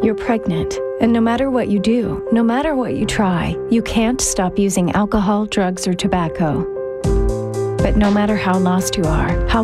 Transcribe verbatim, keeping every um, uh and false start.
You're pregnant, and no matter what you do, no matter what you try, you can't stop using alcohol, drugs, or tobacco. But no matter how lost you are, how